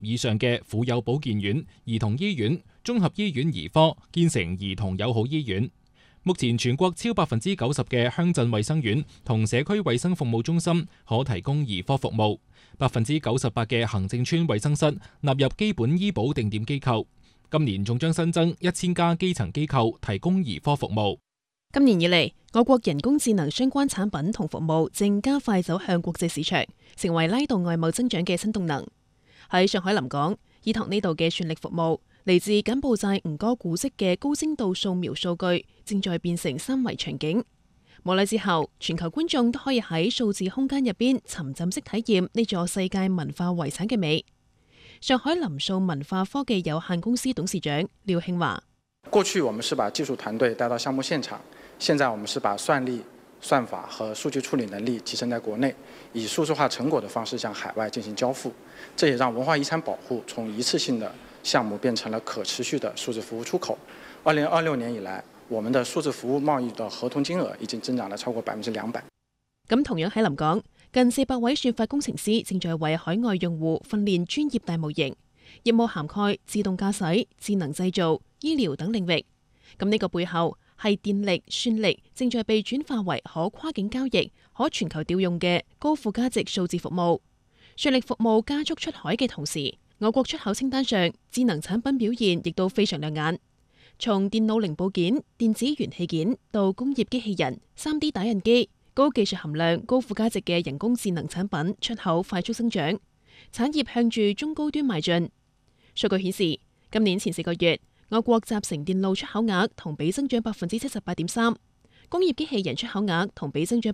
以上嘅婦幼保健院、兒童醫院、綜合醫院兒科建成兒童友好醫院。目前全國超90%嘅鄉鎮衛生院同社區衛生服務中心可提供兒科服務，98%嘅行政村衛生室納入基本醫保定點機構。今年仲將新增1000家基層機構提供兒科服務。 今年以嚟，我國人工智能相關產品同服務正加快走向國際市場，成為拉動外貿增長嘅新動能。喺上海臨港，伊托呢度嘅算力服務，嚟自柬埔寨吳哥古蹟嘅高精度掃描數據，正在變成3維場景。冇耐之後，全球觀眾都可以喺數字空間入邊沉浸式體驗呢座世界文化遺產嘅美。上海林數文化科技有限公司董事長廖慶華： 過去我們是把技術團隊帶到項目現場，現在我們是把算力、算法和數據處理能力集成在國內，以數字化成果的方式向海外進行交付。這也讓文化遺產保護從一次性的項目變成了可持續的數字服務出口。2026年以來，我們的數字服務貿易的合同金額已經增長了超過200%。 咁同樣喺臨港，近400位算法工程師正在為海外用戶訓練專業大模型，業務涵蓋自動駕駛、智能製造、醫療等領域。咁呢個背後係電力、算力正在被轉化為可跨境交易、可全球調用嘅高附加值數字服務。算力服務加速出海嘅同時，我國出口清單上智能產品表現亦都非常亮眼。從電腦零部件、電子元器件到工業機器人、3D 打印機，高技術含量、高附加值嘅人工智能產品出口快速增長，產業向住中高端邁進。數據顯示，今年前4個月，我國集成電路出口額同比增長78.3%，工業機器人出口額同比增長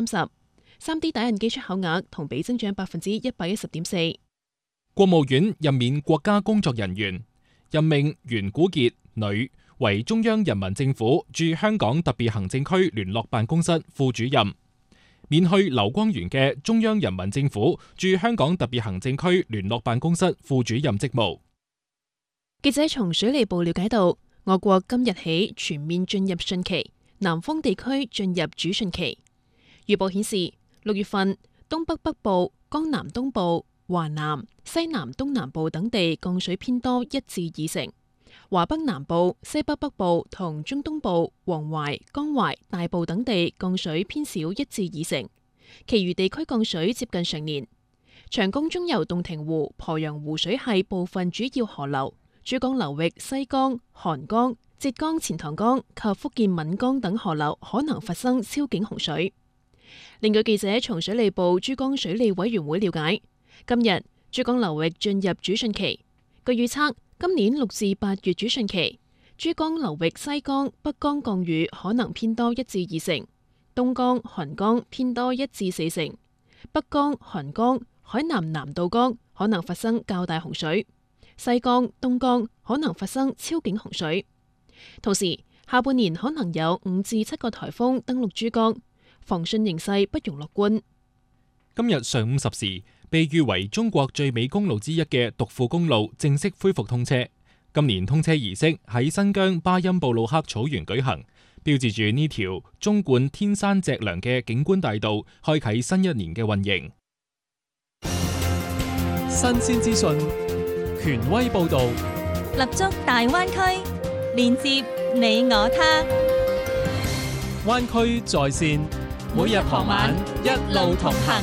30%，3D 打印機出口額同比增長110.4%。 國務院任免國家工作人員，任命袁古傑女為中央人民政府駐香港特別行政區聯絡辦公室副主任，免去劉光源嘅中央人民政府駐香港特別行政區聯絡辦公室副主任職務。 記者從水利部了解到，我國今日起全面進入汛期，南方地區進入主汛期。預報顯示，6月份東北北部、江南東部、華南、西南東南部等地降水偏多1至2成，華北南部、西北北部同中東部、黃淮、江淮、大部等地降水偏少1至2成，其餘地區降水接近常年。長江中游洞庭湖、鄱陽湖水系部分主要河流、珠江流域西江、韓江、浙江錢塘江及福建閩江等河流可能發生超警洪水。另據記者從水利部珠江水利委員會了解，今日珠江流域進入主汛期。據預測，今年6至8月主汛期，珠江流域西江、北江降雨可能偏多1至2成，東江、韓江偏多1至4成，北江、韓江、海南南道江可能發生較大洪水，西江、東江可能發生超警洪水。同時，下半年可能有5至7個颱風登陸珠江，防汛形勢不容樂觀。 今日上午10時，被譽為中國最美公路之一嘅獨富公路正式恢復通車。今年通車儀式喺新疆巴音布魯克草原舉行，標誌住呢條縱貫天山脊梁嘅景觀大道開啟新一年嘅運營。 新鮮資訊，權威報導， 立足大灣區，連接你我他。 灣區在線，每日傍晚一路同行。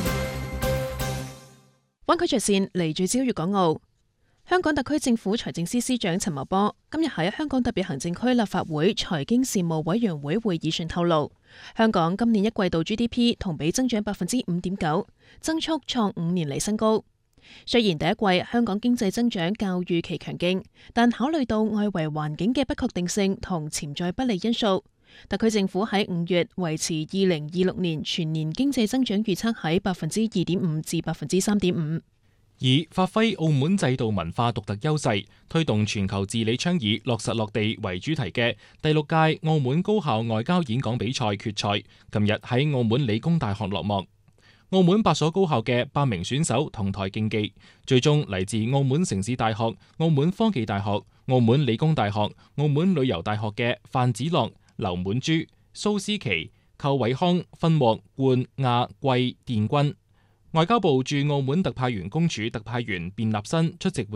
灣區在線嚟聚焦粵港澳。香港特區政府財政司司長陳茂波今日喺香港特別行政區立法會財經事務委員會會議上透露，香港今年一季度 GDP 同比增長5.9%，增速創5年嚟新高。雖然第一季香港經濟增長較預期強勁，但考慮到外圍環境嘅不確定性同潛在不利因素，特區政府喺5月維持2026年全年經濟增長預測喺2.5%至3.5%。 以發揮澳門制度文化獨特優勢，推動全球治理倡議落實落地為主題嘅第6屆澳門高校外交演講比賽決賽，近日喺澳門理工大學落幕。澳門8所高校嘅8名選手同台競技，最終嚟自澳門城市大學、澳門科技大學、澳門理工大學、澳門旅遊大學嘅范子樂、劉滿珠、蘇思琪、寇偉康分獲冠亞季殿軍。 外交部駐澳門特派員公署特派員卞立新出席